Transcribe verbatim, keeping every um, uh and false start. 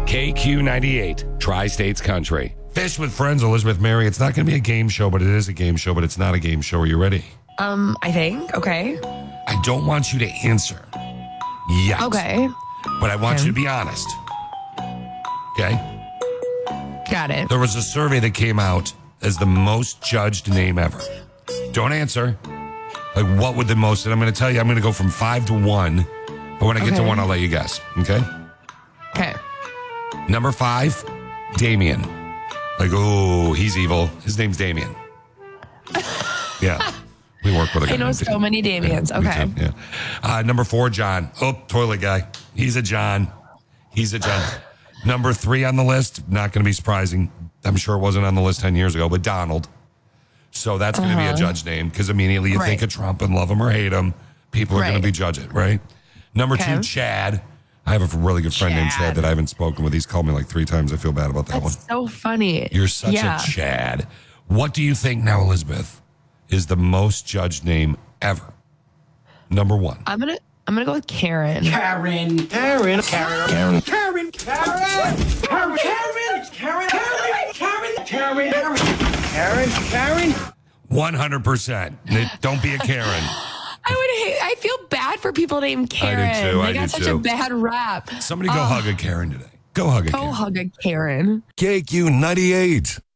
K Q ninety-eight, Tri-States Country. Fish with Friends, Elizabeth Mary. It's not going to be a game show, but it is a game show, but it's not a game show. Are you ready? Um, I think. Okay. I don't want you to answer yet. Okay. But I want Okay. you to be honest. Okay? Got it. There was a survey that came out as the most judged name ever. Don't answer. Like, what would the most... And I'm going to tell you, I'm going to go from five to one. But when I get Okay. to one, I'll let you guess. Okay? Okay. Number five, Damien. Like, oh, he's evil. His name's Damien. Yeah. We work with a guy I know named so Damien. many Damians. Yeah, me Okay. too, yeah. Uh, number four, John. Oh, toilet guy. He's a John. He's a John. Number three on the list, not going to be surprising. I'm sure it wasn't on the list ten years ago, but Donald. So that's going to Uh-huh. be a judge name because immediately you Right. think of Trump and love him or hate him. People are going Right. to be judge it, right? Number Okay. two, Chad. I have a really good friend named Chad Chad. that I haven't spoken with. He's called me like three times. I feel bad about that one. That's so funny. You're such yeah. a Chad. What do you think now, Elizabeth, is the most judged name ever? Number one. I'm gonna I'm gonna go with Karen. Karen, Karen, Karen, Karen, Karen, Karen, Karen, Karen, Karen, Karen, Karen, Karen, Karen. one hundred percent. Don't be a Karen. I would hate I feel bad for people named Karen. too, I They do got such too. a bad rap. Somebody go Oh, hug a Karen today. Go hug a Go Karen. hug a Karen. K Q ninety-eight.